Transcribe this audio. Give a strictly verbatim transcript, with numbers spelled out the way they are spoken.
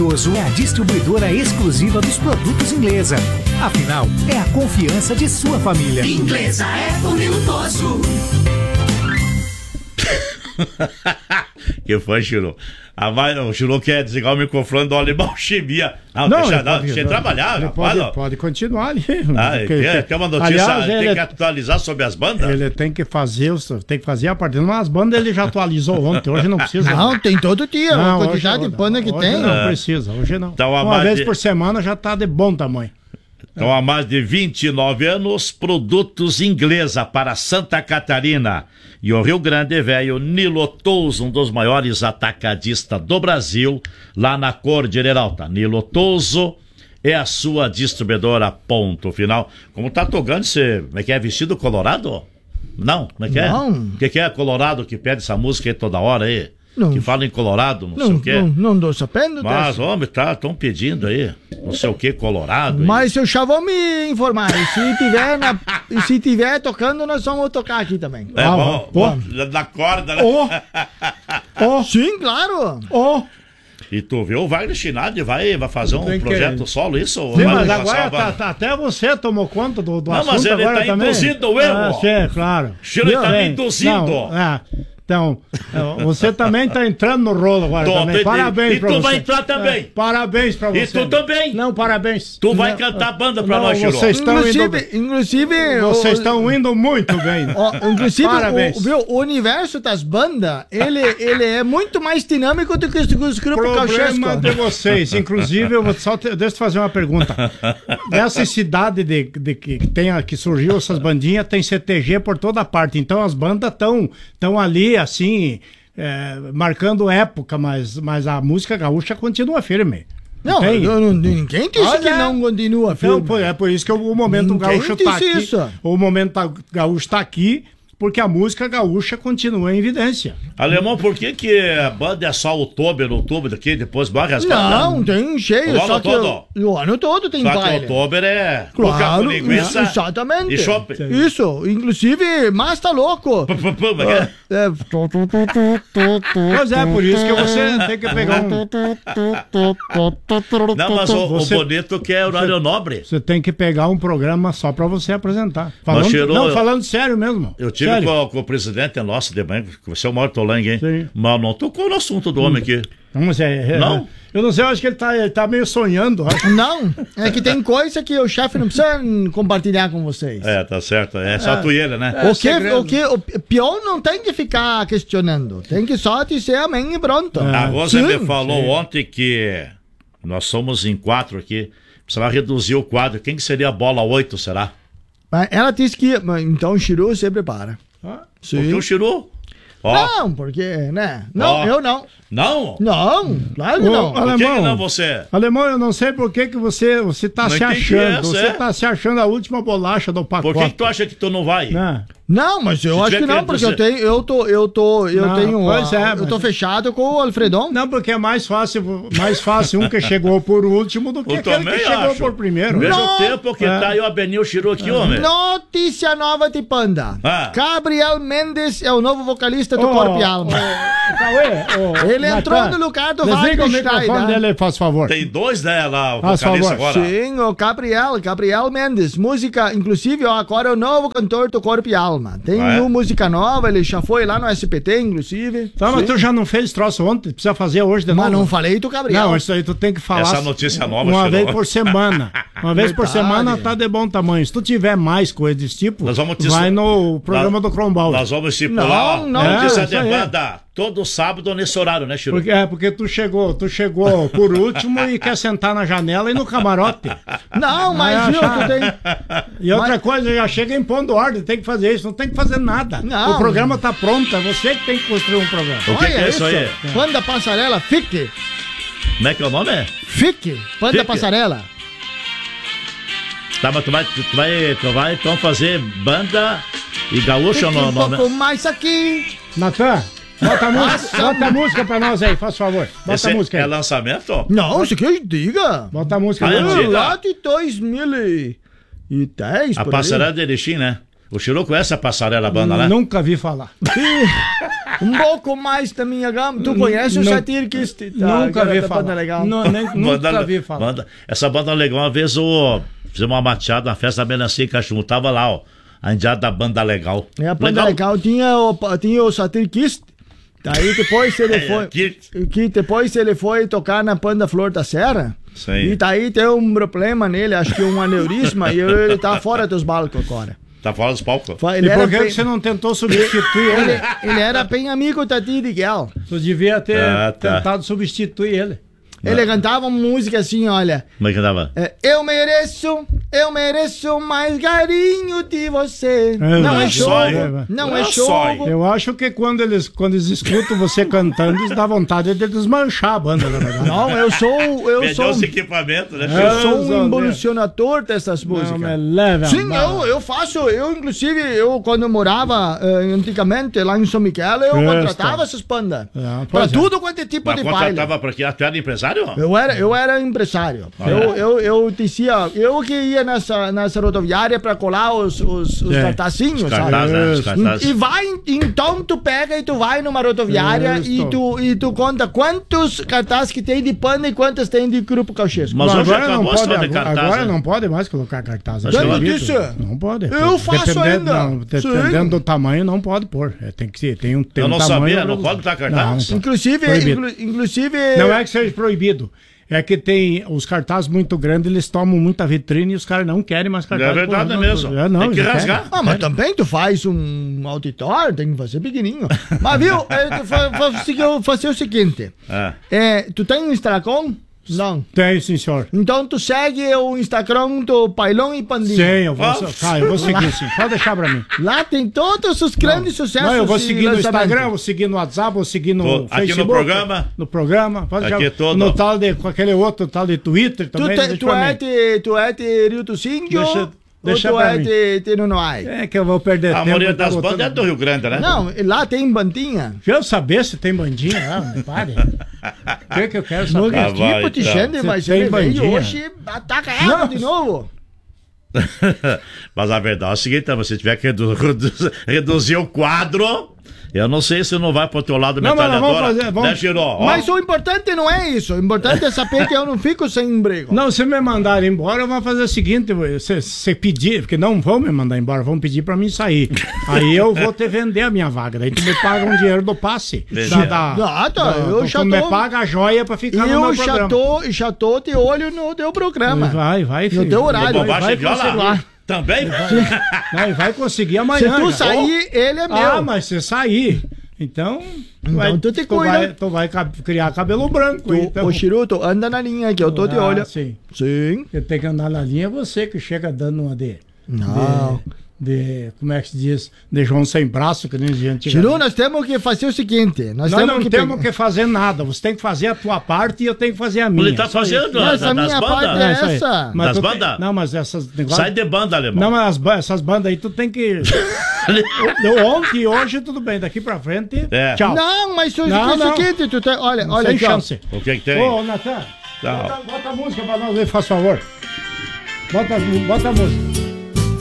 Toso é a distribuidora exclusiva dos produtos Inglesa. Afinal, é a confiança de sua família. Inglesa é Funil Toso. Que foi, Chiru? A vai, o Chiru quer desligar o microfone do alemão chimia. Não, Não, deixa, ele não, pode- deixa ele trabalhar. Ele rapaz, pode, não. pode continuar ali. Ah, Porque- quer, quer uma notícia? Aliás, tem ele- que atualizar sobre as bandas? Ele tem que fazer, os- tem que fazer a partir de umas bandas, ele já atualizou ontem, hoje não precisa. Não, tem todo dia, a hoje- quantidade de banda que hoje tem. Não É. precisa, hoje não. Então, a Uma mais vez de- por semana já tá de bom tamanho. Então, há mais de vinte e nove anos, produtos Inglesa para Santa Catarina. E o Rio Grande Velho, Nilo Touso, um dos maiores atacadistas do Brasil, lá na Cordilheira Alta. Nilo Touso é a sua distribuidora, ponto final. Como tá tocando, você, como é que é, vestido colorado? Não, como é que é? Não. O que, que é Colorado que pede essa música aí toda hora aí? Não. Que fala em Colorado, não, sei Não, o quê. não, não dou sabendo. Mas, dessa. homem, tá, estão pedindo aí, não sei o que, Colorado. aí. Mas eu já vou me informar. E se tiver, na, e se tiver tocando, nós vamos tocar aqui também. É Ah, bom, pô. bom, na corda, né? Ó, ó, Sim, claro. ó. E tu viu, o Wagner Schinardi vai, vai fazer um Tem que- projeto solo, isso? Ou Sim, vai mas passar agora a tá, banda? tá- até você tomou conta do, do Não, assunto mas ele agora tá também. induzindo o erro. Ah, sim, claro. Chile tá Bem, me induzindo. não, é. Então, é, você também tá entrando no rolo agora Tô, também. tô, Parabéns e pra tu você. vai entrar também. É, parabéns pra E você. tu também. Não, parabéns. Tu vai Não, cantar a banda pra não, nós, Chiru. vocês estão Inclusive, indo, inclusive vocês o- estão indo muito bem. ó, inclusive Parabéns. o, viu, o universo das bandas, ele, ele é muito mais dinâmico do que os, os grupos Problema cauchescos. de vocês. Inclusive, eu vou só te, deixa eu te fazer uma pergunta. Nessa cidade de, de que, tem, a- que surgiu essas bandinhas, tem C T G por toda parte. Então as bandas estão tão ali, assim, é, marcando época, mas, mas a música gaúcha continua firme. Não, tem? eu não- ninguém disse Olha, que não continua, Então, filho. pô, é por isso que o momento Ninguém gaúcho tá disse aqui. isso. O momento ga- gaúcho tá aqui porque a música gaúcha continua em evidência. Alemão, por que que a banda é só outubro, outubro daqui, depois morre as bandas? Não, tem cheio, O só ano que todo? eu- o ano todo tem Só que baile. outubro é Claro, cuca com linguiça exatamente. e chopp. Isso, inclusive, mas tá louco. Pum, pum, pum, como é que é? É, Pois é, por isso que você tem que pegar um. Não, mas o, Você- o bonito que é horário nobre. Você tem que pegar um programa só pra você apresentar. Falando, cheirou- não, falando sério mesmo. Eu tive sério. com, com o presidente nosso de banco, que você é o maior tolangue, hein? Sim. Mas não tocou no assunto do homem aqui. Não, mas é- é- Não? Eu não sei, eu acho que ele tá, ele tá meio sonhando. acho. não, é que tem coisa que o chefe não precisa compartilhar com vocês. É, tá certo. É só tu e ele, né? O que, segredo. o que o pior não tem que ficar questionando, tem que só dizer amém e pronto. A Rosa Sim, me falou sim. ontem que nós somos em quatro aqui. Precisava reduzir o quadro. Quem que seria a bola oito, será? Mas ela disse que, mas então o Chiru se prepara. Ah, Porque o Chiru. Ó. Não, porque, né? Não, Ó. eu não. Não? Não, claro que Ô, não. Por que, que Alemão. não você? Alemão, eu não sei por que, que você, você tá Mas se quem que achando. é essa, você é? tá se achando a última bolacha do pacote. Por que, que tu acha que tu não vai? Né? Não, mas eu Se acho tiver que não, querendo porque eu dizer- tenho, eu tô, eu tô, eu Não, tenho, pois ah, é, eu tô mas- fechado com o Alfredão. Não, porque é mais fácil, mais fácil um que chegou por último do que Eu aquele também que chegou acho. por primeiro. Veja Não. o tempo que É. tá aí o Abenil Chiru aqui, homem. Notícia nova de Panda. Ah. Gabriel Mendes é o novo vocalista do Ô, Corpo e Alma. ô, Cauê, ô, Ele entrou Natan, no lugar do desliga Wagner o microfone Schneider. dele, faz favor. Tem dois dela, o Faz vocalista favor. agora. Sim, o Gabriel, Gabriel Mendes, música, inclusive, ó, agora é o novo cantor do Corpo e Alma. Tem Ah, é? uma música nova, ele já foi lá no S P T, inclusive. Tá, mas Sim. tu já não fez troço ontem, precisa fazer hoje de Mas novo. não falei do Gabriel. Não, isso aí tu tem que falar Essa notícia nova uma chegou. vez por semana. Uma vez por Verdade. semana tá de bom tamanho. Se tu tiver mais coisa desse tipo, Nós vamos te- vai no programa Nós- do Crombaldi. Nós vamos estipular Não, não, a notícia é, de isso aí. banda todo sábado nesse horário, né, Chiru? Porque, é, porque tu chegou, tu chegou por último e quer sentar na janela e no camarote. Não, mas Ah, viu, já. tu tem... E outra Mas- coisa, já chega impondo ordem, tem que fazer isso, não tem que fazer nada. Não. O programa tá pronto, é você que tem que construir um programa. O que, que Olha é isso aí? Panda Passarela, fique. Como é que é o nome? Fique. Panda Fique. Passarela. Tá, mas tu vai, tu vai, tu vai então fazer banda e gaúcho Fique no um nome. pouco mais aqui. Natan, bota a música, Nossa, bota a música pra nós aí, faz favor. Bota Esse a é, música é aí. lançamento? Não, isso que eu diga. Bota a música Ah, aí. é Ah, antiga. lá de dois mil e dez, A por aí. passarela de Erechim, né? O Chiru conhece a Passarela Banda, né? Nunca vi falar. Um pouco mais da minha gama. Tu conhece o Não- Satir Kist? Nunca vi falar. Banda legal. Não, nem- nunca Banda- vi falar. banda- essa banda legal, uma vez o fizemos uma mateada na festa da Melancia em Cachumbo, tava lá, ó, a indiada da Banda Legal. É, a banda legal, tinha o, tinha o Satir Kist. Daí depois ele foi. que- que depois ele foi tocar na Banda Flor da Serra. Sim. E daí tem um problema nele, acho que um aneurisma, e ele tá fora dos balcos agora. Tá fora dos palcos. Fa- E Ele, era por que bem, que você não tentou substituir ele, ele? ele era bem amigo da Titi Guel. Tu devia ter Ah, tá. tentado substituir ele. Ele cantava uma música assim, olha. Como é que tava? É, eu mereço, eu mereço mais carinho de você. É, não é é show, sói. não É é show. sói. Eu acho que quando eles, quando eles escutam você cantando, eles dá vontade de desmanchar a banda, na verdade. Não, eu sou, eu Perdeu sou, os equipamentos, né? eu sou Deus, um evolucionador dessas Não músicas. me leve a Sim, mal. eu, eu faço, eu inclusive, eu quando morava eh, antigamente lá em São Miguel, eu Esta. contratava essas bandas. Ah, pra pois é. tudo quanto é tipo Mas de baile. contratava pra quê? Tu era empresário? Eu era, eu era empresário. Eu, eu, eu dizia, eu que ia nessa, nessa rodoviária pra colar os, os, os É. cartazinhos, Os sabe? cartazes, né? Os E, cartazes. e vai, então tu pega e tu vai numa rodoviária Isso. e tu, e tu conta quantos cartazes que tem de panda e quantos tem de grupo cauchesco. Mas Não, hoje agora não acabou a pode, história de agora, cartaz, agora né? não pode mais colocar cartaz. Acho que Quando não. disse? Não pode. Eu faço Dependendo- ainda. não, dependendo Sim. do tamanho, não pode pôr. É, tem que ser, tem um, tem Eu um não tamanho. sabia, não pode botar cartaz? Não, não pode. Inclusive, Proibido. inclu- inclusive. Não é que seja proibido. É que tem os cartazes muito grandes, eles tomam muita vitrine e os caras não querem mais cartaz. É verdade Pô, não, mesmo. é, não, Tem que eles rasgar. querem. Ah, mas também tu faz um auditório, tem que fazer pequenininho. Mas viu, é, tu fa- fa- fazer o seguinte: É. é, tu tem um Instagram? Não. Tem, sim, senhor. Então tu segue o Instagram do Pailão e Pandinha. Sim, eu vou, Ah. tá, eu vou seguir sim. Pode deixar pra mim. Lá tem todos os grandes sucessos. Não, eu vou e seguir no lançamentos. Instagram, vou seguir no WhatsApp, vou seguir no Tô- aqui no Facebook. programa. No programa. Pode Aqui deixar. todo. No tal de, com aquele outro tal de Twitter Tu, também. te, deixa tu, pra é mim. de, tu é de Rio do Síndio Deixa- deixa ou tu pra é mim. de, de Nonoai? É que eu vou perder A tempo. maioria tá das botando- bandas é do Rio Grande, né? Não, lá tem bandinha. Deixa eu saber se tem bandinha lá, não pare. O que, que eu quero No saber? Ah, vai, tipo de então. gente, Você mas tem ele veio bandinha? hoje, ataca ela de novo. Mas a verdade é o seguinte, se você tiver que redu- redu- reduzir o quadro, eu não sei se não vai pro teu lado Não, mas nós metralhadora. vamos fazer- vamos- Né, Chiró? Ó, Mas o importante não é isso. O importante é saber que eu não fico sem emprego. Não, se me mandarem embora, eu vou fazer o seguinte: você, você pedir, porque não vão me mandar embora, vão pedir pra mim sair. Aí eu vou ter vender a minha vaga. Daí tu me paga um dinheiro do passe. Beleza. Da, da, Ah, tá, da- eu tu já me tô- paga a joia pra ficar no Eu meu já programa. tô, já tô de olho no teu programa. Vai, vai, No teu horário. bobagem Vai, vai viola? conseguir. Também? Vai, vai conseguir Se amanhã. tu já. sair, ele é meu. Ah, mas se sair, então. Então tu te cuida. vai, tu vai ca- criar cabelo branco. Tu, então. Ô, Chiruto, anda na linha que eu tô de Ah, olho. Sim. Sim. Você tem que andar na linha, é você que chega dando uma de. Não. De, de- como é que se diz? De João sem braço, que nem a gente. Chiru, nós temos que fazer o seguinte. Nós, Nós temos não que temos pegar- que fazer nada. Você tem que fazer a tua parte e eu tenho que fazer a minha. Ele tá fazendo Mas da- a das minha parte bandas? é isso aí. essa. Mas Das tu tem- bandas? Não, mas essas negócios. Sai de banda, alemão. Não, mas as ba- essas bandas aí tu tem que. Deu ontem e hoje, tudo bem. Daqui pra frente, É. tchau. Não, mas o Não, o não. seguinte, tu tem, olha, olha Sem aqui, ó. chance. O que que tem? Ô, Natan, Tchau. bota, bota a música pra nós aí, faz favor. Bota, bota a música.